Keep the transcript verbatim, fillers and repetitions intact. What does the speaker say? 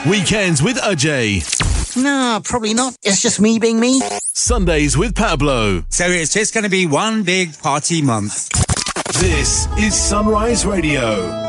Weekends with Ajay. No, probably not. It's just me being me. Sundays with Pablo. So it's just going to be one big party month. This is Sunrise Radio.